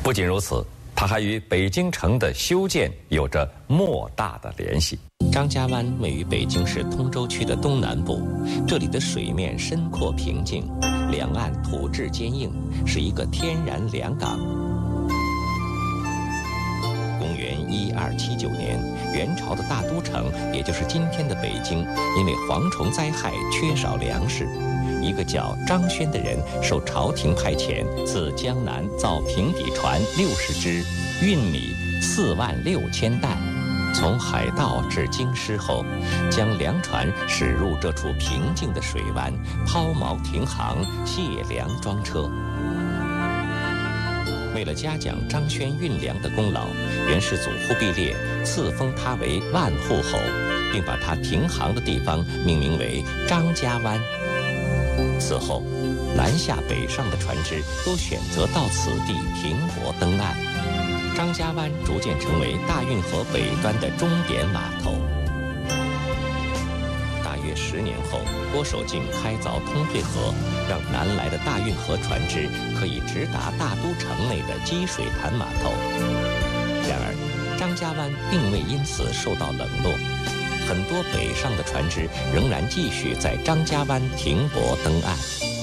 不仅如此，它还与北京城的修建有着莫大的联系。 张家湾位于北京市通州区的东南部，这里的水面深阔平静，两岸土质坚硬，是一个天然良港。公元1279年，元朝的大都城，也就是今天的北京，因为蝗虫灾害缺少粮食，一个叫张轩的人受朝廷派遣，自江南造平底船60只，运米46000担。从海盗至京师后，将粮船驶入这处平静的水湾，抛锚停航，卸粮装车。为了嘉奖张轩运粮的功劳，元世祖忽必烈赐封他为万户侯，并把他停航的地方命名为张家湾。此后，南下北上的船只都选择到此地停泊登岸，张家湾逐渐成为大运河北端的终点码头。大约10年后，郭守敬开凿通惠河，让南来的大运河船只可以直达大都城内的积水潭码头。然而，张家湾并未因此受到冷落，很多北上的船只仍然继续在张家湾停泊登岸。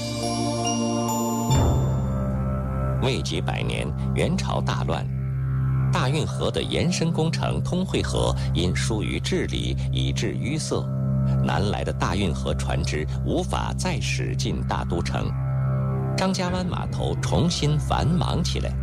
未及100年，元朝大乱，大运河的延伸工程通惠河因疏于治理以致淤塞，南来的大运河船只无法再驶进大都城，张家湾码头重新繁忙起来。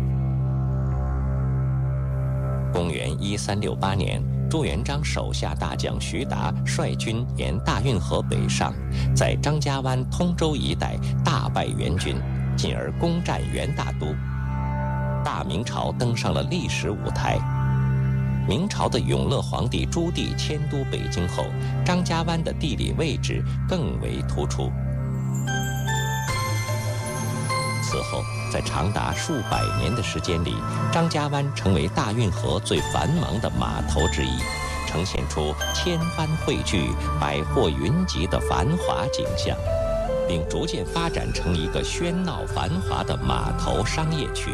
公元1368年，朱元璋手下大将徐达率军沿大运河北上，在张家湾、通州一带大败元军，进而攻占元大都。大明朝登上了历史舞台。明朝的永乐皇帝朱棣迁都北京后，张家湾的地理位置更为突出。此后，在长达数百年的时间里，张家湾成为大运河最繁忙的码头之一，呈现出千帆汇聚、百货云集的繁华景象，并逐渐发展成一个喧闹繁华的码头商业区。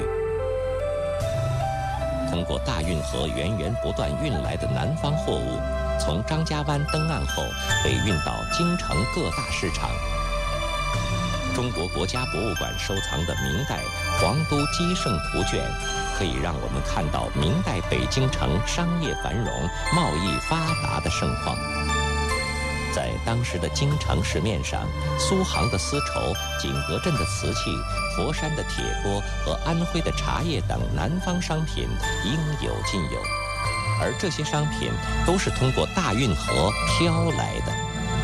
通过大运河源源不断运来的南方货物，从张家湾登岸后被运到京城各大市场。中国国家博物馆收藏的明代皇都基圣图卷，可以让我们看到明代北京城商业繁荣、贸易发达的盛况。在当时的京城市面上，苏杭的丝绸、景德镇的瓷器、佛山的铁锅和安徽的茶叶等南方商品应有尽有，而这些商品都是通过大运河飘来的。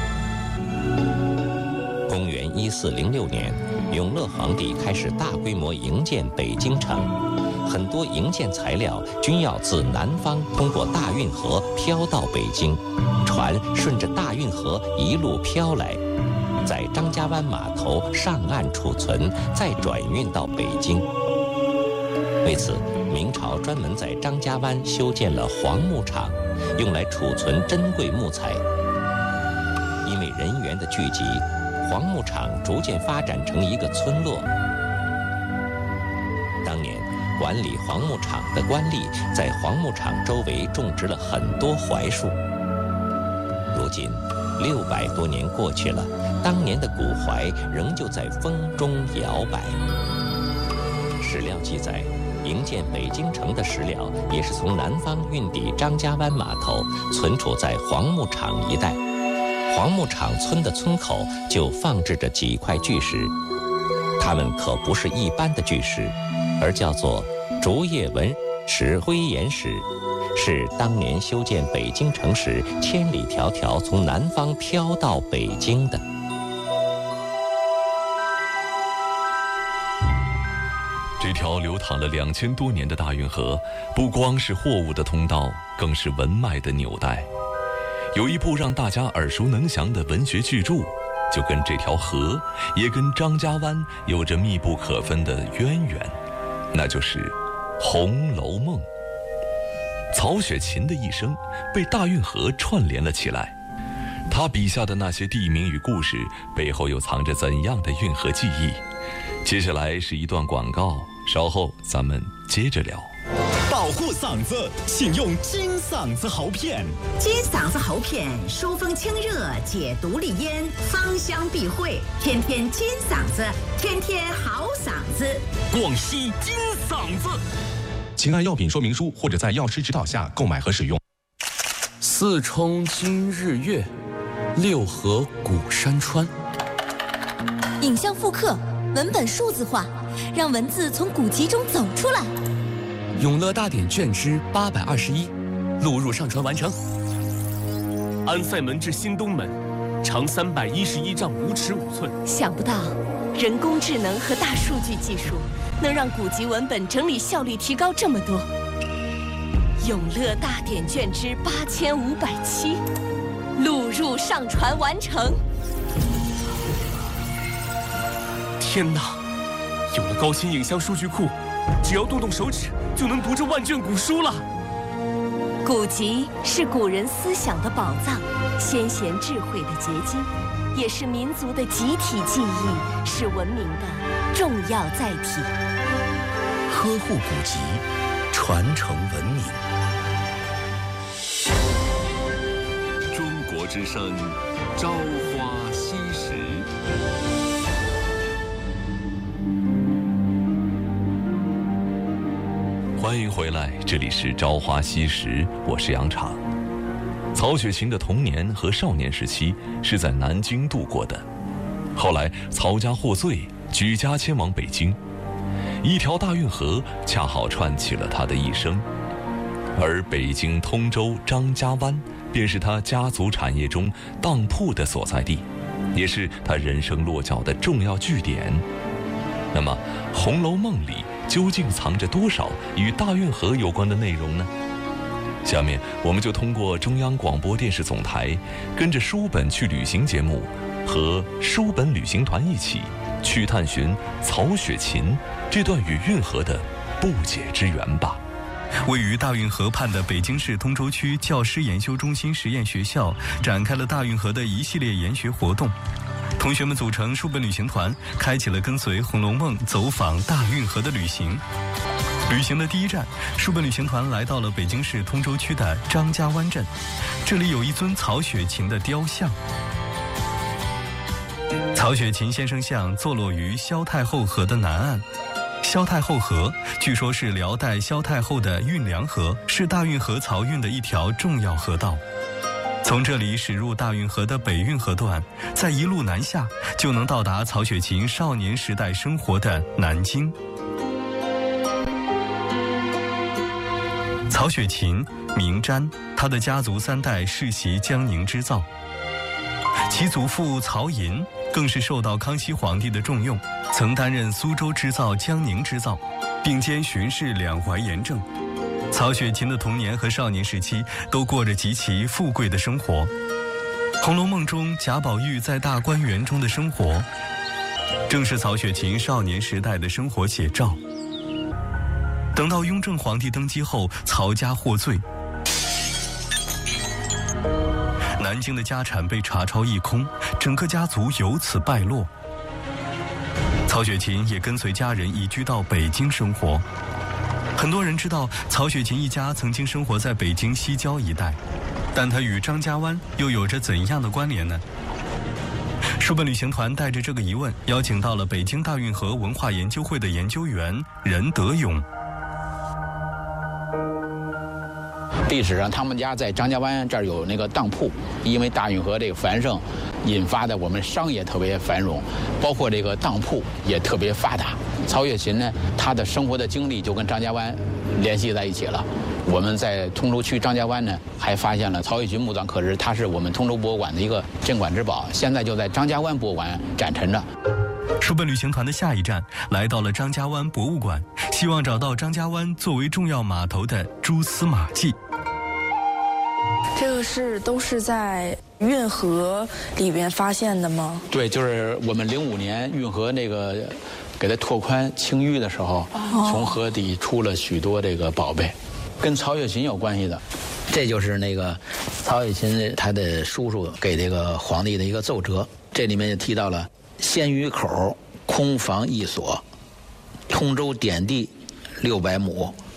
公元1406年，永乐皇帝开始大规模营建北京城，很多营建材料均要自南方通过大运河飘到北京，船顺着大运河一路飘来，在张家湾码头上岸储存，再转运到北京。为此，明朝专门在张家湾修建了黄木厂，用来储存珍贵木材。因为人员的聚集，黄木厂逐渐发展成一个村落。当年管理黄木厂的官吏在黄木厂周围种植了很多槐树。如今600多年过去了，当年的古槐仍旧在风中摇摆。史料记载，营建北京城的石料也是从南方运抵张家湾码头，存储在黄木厂一带。黄木厂村的村口就放置着几块巨石，它们可不是一般的巨石，而叫做竹叶纹石灰岩石，是当年修建北京城时千里迢迢从南方飘到北京的。 这条流淌了2000多年的大运河，不光是货物的通道，更是文脉的纽带。有一部让大家耳熟能详的文学巨著，就跟这条河，也跟张家湾有着密不可分的渊源，那就是《红楼梦》。曹雪芹的一生被大运河串联了起来，他笔下的那些地名与故事背后又藏着怎样的运河记忆？接下来是一段广告， 稍后咱们接着聊。 保护嗓子，请用金嗓子喉片。 金嗓子喉片疏风清热，解毒利咽，芳香避秽，天天金嗓子，天天好嗓子。 广西金嗓子， 请按药品说明书或者在药师指导下购买和使用。 四冲今日月，六合古山川。 影像复刻，文本数字化，让文字从古籍中走出来。 永乐大典卷之821，录入上传完成。 安塞门至新东门，长311丈5尺5寸。 想不到，人工智能和大数据技术能让古籍文本整理效率提高这么多。永乐大典卷之8507，录入上传完成。 天哪！有了高清影像数据库，只要动动手指就能读这万卷古书了。 古籍是古人思想的宝藏，先贤智慧的结晶，也是民族的集体记忆，是文明的重要载体。 呵护古籍，传承文明。 中国之声，朝花夕拾。欢迎回来，这里是朝花夕拾，我是杨昶。曹雪芹的童年和少年时期是在南京度过的，后来曹家获罪，举家迁往北京，一条大运河恰好串起了他的一生，而北京通州张家湾便是他家族产业中当铺的所在地，也是他人生落脚的重要据点。那么《红楼梦》里究竟藏着多少与大运河有关的内容呢？下面我们就通过中央广播电视总台跟着书本去旅行节目和书本旅行团一起去探寻曹雪芹这段与运河的不解之缘吧。 位于大运河畔的北京市通州区教师研修中心实验学校展开了大运河的一系列研学活动，同学们组成书本旅行团，开启了跟随《红楼梦》走访大运河的旅行。旅行的第一站，书本旅行团来到了北京市通州区的张家湾镇，这里有一尊曹雪芹的雕像。曹雪芹先生像坐落于萧太后河的南岸。萧太后河据说是辽代萧太后的运粮河，是大运河漕运的一条重要河道。从这里驶入大运河的北运河段，再一路南下，就能到达曹雪芹少年时代生活的南京。曹雪芹名瞻，他的家族3代世袭江宁织造，其祖父曹寅更是受到康熙皇帝的重用，曾担任苏州织造、江宁织造，并兼巡视两淮盐政。曹雪芹的童年和少年时期都过着极其富贵的生活。《红楼梦》中贾宝玉在大观园中的生活，正是曹雪芹少年时代的生活写照。等到雍正皇帝登基后，曹家获罪，南京的家产被查抄一空，整个家族由此败落。曹雪芹也跟随家人移居到北京生活。很多人知道曹雪芹一家曾经生活在北京西郊一带，但他与张家湾又有着怎样的关联呢？书本旅行团带着这个疑问，邀请到了北京大运河文化研究会的研究员任德勇。 历史上他们家在张家湾这儿有那个当铺，因为大运河这个繁盛引发的我们商业特别繁荣，包括这个当铺也特别发达。曹雪芹呢，他的生活的经历就跟张家湾联系在一起了。我们在通州区张家湾呢，还发现了曹雪芹墓葬，可是它是我们通州博物馆的一个镇馆之宝，现在就在张家湾博物馆展陈着。 书本旅行团的下一站来到了张家湾博物馆，希望找到张家湾作为重要码头的蛛丝马迹。 这个都是在运河里边发现的吗？ 对，就是我们05年运河那个给它拓宽清淤的时候，从河底出了许多这个宝贝，跟曹雪芹有关系的。这就是那个曹雪芹他的叔叔给这个皇帝的一个奏折，这里面就提到了鲜鱼口空房一所， 通州点地600亩，